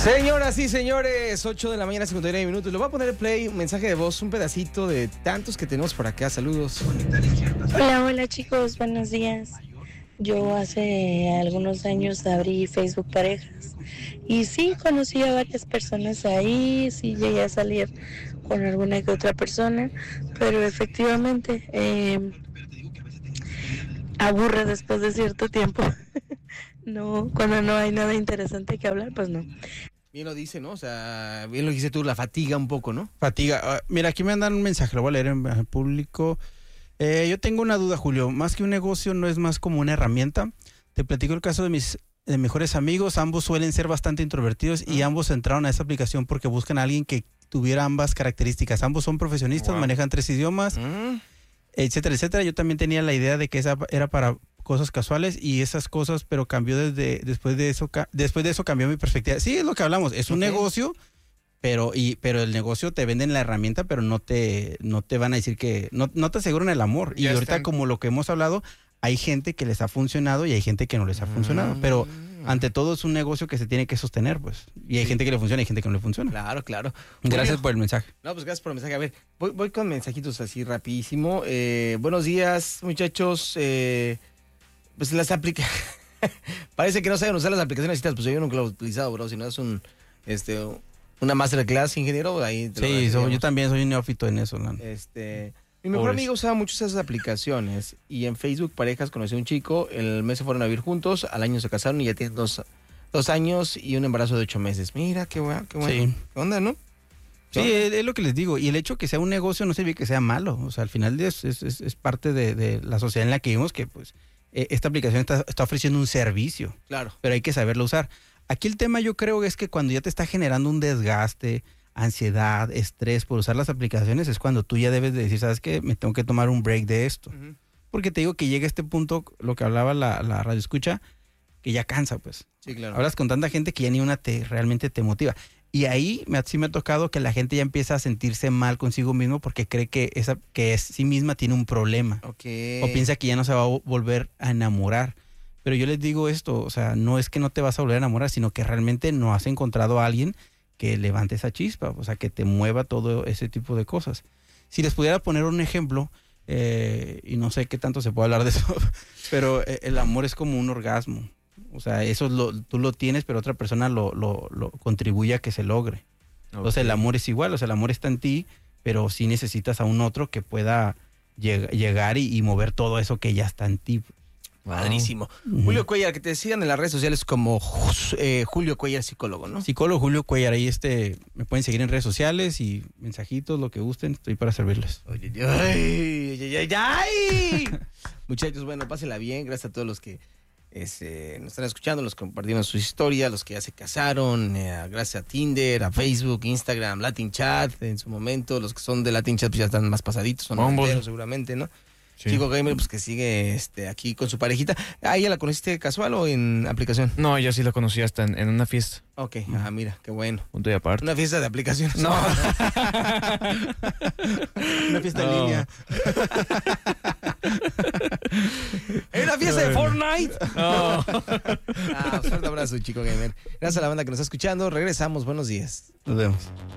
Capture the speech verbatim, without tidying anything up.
Señoras y señores, ocho de la mañana, cincuenta y nueve minutos. Le voy a poner el play, un mensaje de voz, un pedacito de tantos que tenemos por acá. Saludos. Hola, hola chicos, buenos días. Yo hace algunos años abrí Facebook Parejas y sí conocí a varias personas ahí, sí llegué a salir con alguna que otra persona, pero efectivamente eh, aburre después de cierto tiempo. No, cuando no hay nada interesante que hablar, pues no. Bien lo dice, ¿no? O sea, bien lo dice tú, la fatiga un poco, ¿no? Fatiga. Uh, mira, aquí me mandan un mensaje, lo voy a leer en, en público. Eh, yo tengo una duda, Julio. Más que un negocio, ¿no es más como una herramienta? Te platico el caso de mis de mejores amigos. Ambos suelen ser bastante introvertidos y ambos entraron a esa aplicación porque buscan a alguien que tuviera ambas características. Ambos son profesionistas, wow. manejan tres idiomas, mm. etcétera, etcétera. Yo también tenía la idea de que esa era para cosas casuales y esas cosas, pero cambió desde después de eso, después de eso cambió mi perspectiva. Sí, es lo que hablamos. Es un okay. negocio. Pero y pero el negocio te venden la herramienta, pero no te no te van a decir que no, no te aseguran el amor. Ya y ahorita están. Como lo que hemos hablado, hay gente que les ha funcionado y hay gente que no les ha mm. funcionado, pero ante todo es un negocio que se tiene que sostener, pues. Y hay sí. gente que le funciona y hay gente que no le funciona. Claro, claro. Gracias bueno, por el mensaje. No, pues gracias por el mensaje. A ver, voy, voy con mensajitos así rapidísimo. Eh, buenos días, muchachos. Eh, pues las aplicaciones parece que no saben usar las aplicaciones, pues yo nunca lo he utilizado, bro. Si no es un este una masterclass, ingeniero, ahí te sí, so, yo también soy un neófito en eso, ¿no? Este, mi mejor Pobres. amigo usaba mucho esas aplicaciones y en Facebook Parejas conocí a un chico, el mes se fueron a vivir juntos, al año se casaron y ya tienen dos, dos años y un embarazo de ocho meses. Mira, qué bueno, qué bueno. Sí. ¿Qué onda, no? Sí, es, es lo que les digo. Y el hecho que sea un negocio no significa que sea malo. O sea, al final es, es, es parte de, de la sociedad en la que vivimos que pues eh, esta aplicación está, está ofreciendo un servicio. Claro. Pero hay que saberlo usar. Aquí el tema yo creo es que cuando ya te está generando un desgaste, ansiedad, estrés por usar las aplicaciones, es cuando tú ya debes de decir, ¿sabes qué? Me tengo que tomar un break de esto. Uh-huh. Porque te digo que llega este punto, lo que hablaba la, la radio escucha, que ya cansa, pues. Sí, claro. Hablas con tanta gente que ya ni una te realmente te motiva. Y ahí me, sí me ha tocado que la gente ya empieza a sentirse mal consigo mismo porque cree que esa que es sí misma tiene un problema. Okay. O piensa que ya no se va a volver a enamorar. Pero yo les digo esto, o sea, no es que no te vas a volver a enamorar, sino que realmente no has encontrado a alguien que levante esa chispa, o sea, que te mueva todo ese tipo de cosas. Si les pudiera poner un ejemplo, eh, y no sé qué tanto se puede hablar de eso, pero eh, el amor es como un orgasmo. O sea, eso lo, tú lo tienes, pero otra persona lo, lo, lo contribuye a que se logre. Okay. Entonces el amor es igual, o sea, el amor está en ti, pero sí necesitas a un otro que pueda lleg- llegar y, y mover todo eso que ya está en ti. Padrísimo. Uh-huh. Julio Cuellar, que te sigan en las redes sociales como eh, Julio Cuellar, psicólogo, ¿no? Psicólogo Julio Cuellar, ahí este, me pueden seguir en redes sociales y mensajitos, lo que gusten, estoy para servirles. Oye, ay, ay, ay, ay. Muchachos, bueno, pásenla bien, gracias a todos los que este, nos están escuchando, los que compartieron sus historias, los que ya se casaron, eh, gracias a Tinder, a Facebook, Instagram, Latin Chat, en su momento, los que son de Latin Chat pues ya están más pasaditos, son enteros, seguramente, ¿no? Sí. Chico gamer, pues que sigue este aquí con su parejita. ¿Ah, ella la conociste casual o en aplicación? No, yo sí la conocí hasta en, en una fiesta. Ok, ah, mira, qué bueno. Punto y aparte. Una fiesta de aplicaciones. No. Una fiesta no. en línea. ¿Es una fiesta de Fortnite? No. Ah, fuerte abrazo, chico gamer. Gracias a la banda que nos está escuchando. Regresamos, buenos días. Nos vemos.